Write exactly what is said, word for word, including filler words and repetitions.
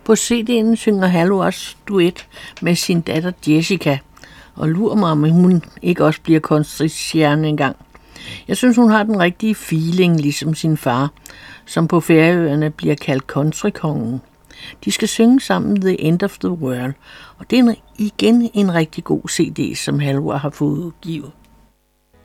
På C D'en synger Halvors duet med sin datter Jessica, og lurer mig, om hun ikke også bliver kunststjerne engang. Jeg synes, hun har den rigtige feeling, ligesom sin far, som på Færøerne bliver kaldt countrykongen. De skal synge sammen The End of the World, og det er igen en rigtig god C D, som Halvor har fået udgivet.